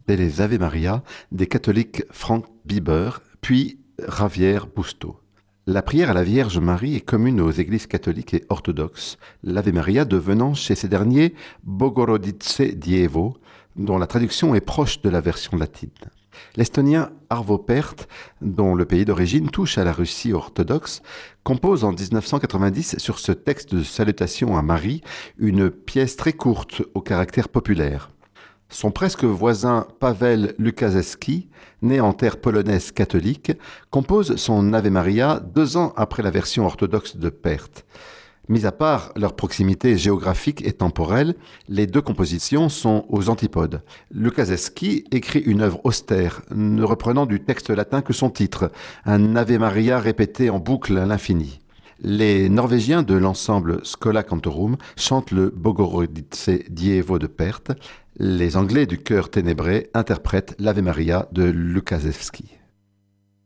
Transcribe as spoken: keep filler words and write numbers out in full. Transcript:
et les Ave Maria des catholiques Frank Bieber puis Javier Busto. La prière à la Vierge Marie est commune aux églises catholiques et orthodoxes, l'Ave Maria devenant chez ces derniers Bogorodice Dievo, dont la traduction est proche de la version latine. L'estonien Arvo Pärt, dont le pays d'origine touche à la Russie orthodoxe, compose en dix-neuf cent quatre-vingt-dix sur ce texte de salutation à Marie une pièce très courte au caractère populaire. Son presque voisin Pavel Lukaszewski, né en terre polonaise catholique, compose son Ave Maria deux ans après la version orthodoxe de Pärt. Mis à part leur proximité géographique et temporelle, les deux compositions sont aux antipodes. Lukaszewski écrit une œuvre austère, ne reprenant du texte latin que son titre, un Ave Maria répété en boucle à l'infini. Les Norvégiens de l'ensemble Schola Cantorum chantent le Bogorodice Dievo de Pärt. Les Anglais du chœur Ténébré interprètent l'Ave Maria de Lukaszewski.